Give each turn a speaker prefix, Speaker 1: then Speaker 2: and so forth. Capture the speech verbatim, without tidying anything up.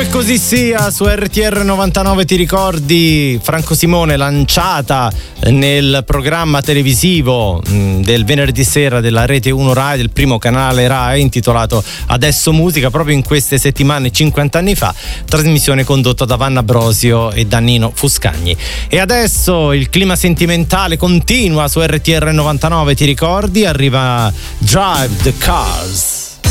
Speaker 1: E così sia, su R T R novantanove ti ricordi Franco Simone, lanciata nel programma televisivo mh, del venerdì sera della Rete uno Rai, del primo canale Rai, intitolato Adesso Musica, proprio in queste settimane cinquanta anni fa, trasmissione condotta da Vanna Brosio e da Nino Fuscagni. E adesso il clima sentimentale continua su R T R novantanove ti ricordi, arriva Drive the Cars.